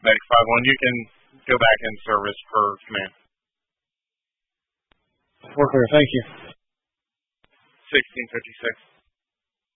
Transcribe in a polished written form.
Medic 5-1, you can go back in service per command. We're clear, thank you. 1656.